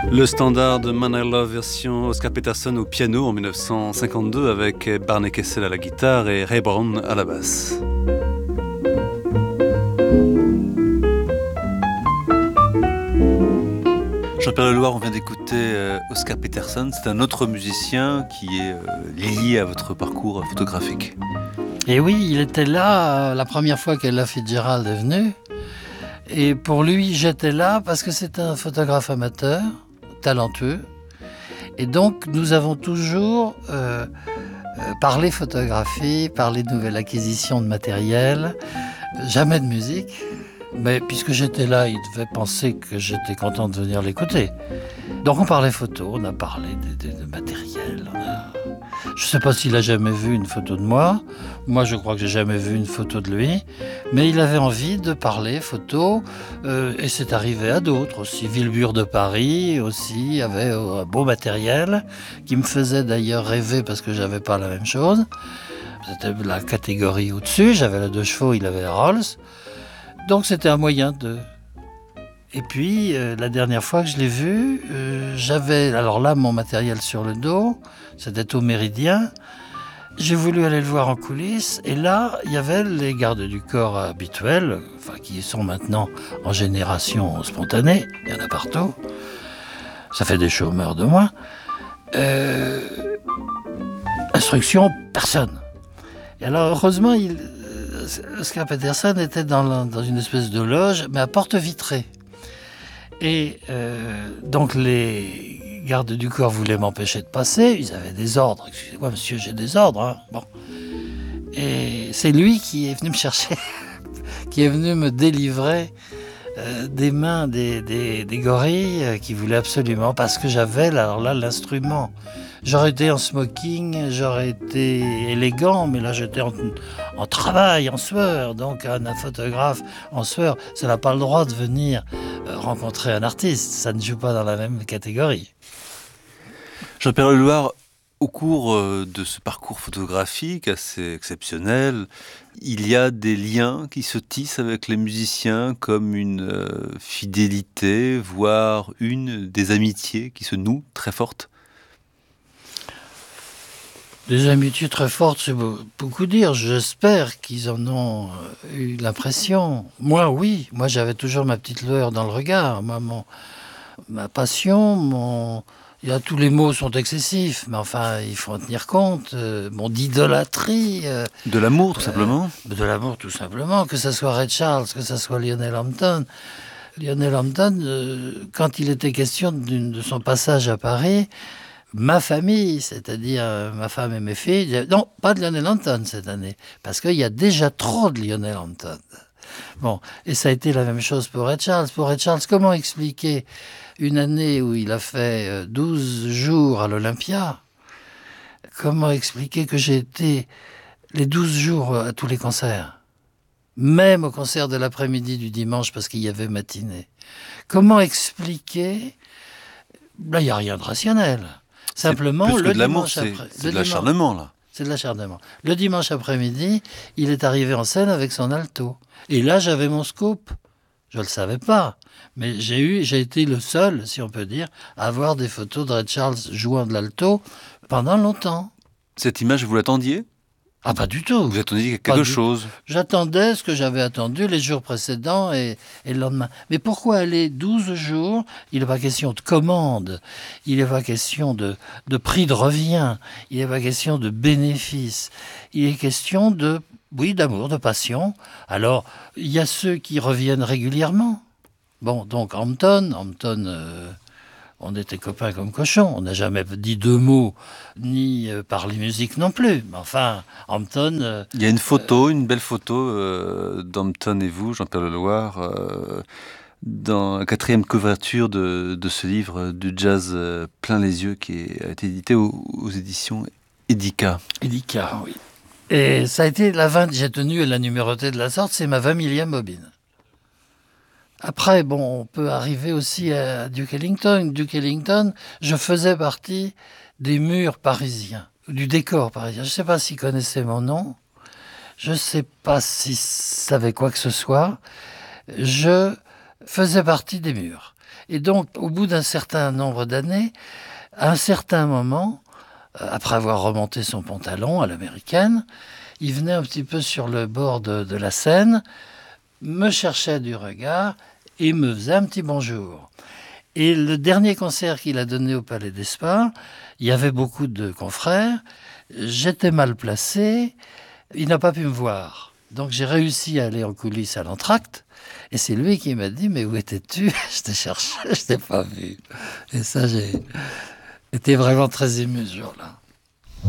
Le standard de Man I Love version Oscar Peterson au piano en 1952 avec Barney Kessel à la guitare et Ray Brown à la basse. Jean-Pierre Leloir, on vient d'écouter Oscar Peterson. C'est un autre musicien qui est lié à votre parcours photographique. Et oui, il était là la première fois qu'Ella Fitzgerald est venue. Et pour lui, j'étais là parce que c'est un photographe amateur, talentueux. Et donc, nous avons toujours parlé photographie, parlé de nouvelles acquisitions de matériel, jamais de musique. Mais puisque j'étais là, il devait penser que j'étais content de venir l'écouter. Donc on parlait photo, on a parlé de matériel. Je ne sais pas s'il a jamais vu une photo de moi. Moi, je crois que j'ai jamais vu une photo de lui. Mais il avait envie de parler photo. Et c'est arrivé à d'autres aussi. Wilbur de Paris aussi avait un beau matériel qui me faisait d'ailleurs rêver parce que j'avais pas la même chose. C'était la catégorie au-dessus. J'avais la 2 chevaux, il avait la Rolls. Donc c'était un moyen de... Et puis, la dernière fois que je l'ai vu, j'avais, alors là, mon matériel sur le dos, c'était au Méridien. J'ai voulu aller le voir en coulisses, et là, il y avait les gardes du corps habituels, enfin, qui sont maintenant en génération spontanée, il y en a partout. Ça fait des chômeurs de moins. Instruction, personne. Et alors, heureusement, Oscar Peterson était dans une espèce de loge, mais à porte vitrée. Et donc les gardes du corps voulaient m'empêcher de passer. Ils avaient des ordres. Excusez-moi, monsieur, j'ai des ordres. Hein. Bon. Et c'est lui qui est venu me chercher, qui est venu me délivrer des mains des gorilles qui voulaient absolument, parce que j'avais alors là l'instrument. J'aurais été en smoking, j'aurais été élégant, mais là j'étais en travail, en sueur. Donc un photographe en sueur, ça n'a pas le droit de venir rencontrer un artiste. Ça ne joue pas dans la même catégorie. Jean-Pierre Leloir, au cours de ce parcours photographique assez exceptionnel, il y a des liens qui se tissent avec les musiciens comme une fidélité, voire des amitiés qui se nouent très fortes. Des amitiés très fortes, c'est beaucoup dire. J'espère qu'ils en ont eu l'impression. Moi, oui. Moi, j'avais toujours ma petite lueur dans le regard. Moi, ma passion, tous les mots sont excessifs, mais enfin, il faut en tenir compte. D'idolâtrie. De l'amour, tout simplement. De l'amour, tout simplement. Que ce soit Ray Charles, que ce soit Lionel Hampton. Lionel Hampton, quand il était question de son passage à Paris, ma famille, c'est-à-dire ma femme et mes filles, non, pas de Lionel Hampton cette année, parce qu'il y a déjà trop de Lionel Hampton. Bon, et ça a été la même chose pour Ray Charles. Pour Ray Charles, comment expliquer une année où il a fait 12 jours à l'Olympia? Comment expliquer que j'ai été les 12 jours à tous les concerts? Même au concert de l'après-midi du dimanche, parce qu'il y avait matinée. Comment expliquer? Là, il n'y a rien de rationnel. Simplement, c'est plus que le de l'amour, dimanche après... C'est de l'acharnement, là. C'est de l'acharnement. Le dimanche après-midi, il est arrivé en scène avec son alto. Et là, j'avais mon scoop. Je ne le savais pas. Mais j'ai été le seul, si on peut dire, à avoir des photos de Ray Charles jouant de l'alto pendant longtemps. Cette image, vous l'attendiez ? Ah, pas du tout. Vous attendiez quelque chose. J'attendais ce que j'avais attendu les jours précédents et le lendemain. Mais pourquoi aller 12 jours? Il n'est pas question de commande, il n'est pas question de prix de revient, il n'est pas question de bénéfice, il est question d'amour, de passion. Alors, il y a ceux qui reviennent régulièrement. Bon, donc Hampton, on était copains comme cochons. On n'a jamais dit 2 mots, ni parlé musique non plus. Mais enfin, Hampton... Il y a une photo, une belle photo d'Hampton et vous, Jean-Pierre Leloir, dans la 4e couverture de ce livre du jazz plein les yeux qui a été édité aux éditions Edika. Edika, oui. Et ça a été j'ai tenu la numérotée de la sorte, c'est ma 20 millième bobine. Après, on peut arriver aussi à Duke Ellington. Duke Ellington, je faisais partie des murs parisiens, du décor parisien. Je ne sais pas s'il connaissait mon nom. Je ne sais pas s'il savait quoi que ce soit. Je faisais partie des murs. Et donc, au bout d'un certain nombre d'années, à un certain moment, après avoir remonté son pantalon à l'américaine, il venait un petit peu sur le bord de la scène, me cherchait du regard et me faisait un petit bonjour. Et le dernier concert qu'il a donné au Palais des Sports, il y avait beaucoup de confrères, j'étais mal placé, il n'a pas pu me voir. Donc j'ai réussi à aller en coulisses à l'entracte, et c'est lui qui m'a dit « Mais où étais-tu » Je t'ai cherché, je t'ai pas vu. Et ça, j'ai été vraiment très ému ce jour-là.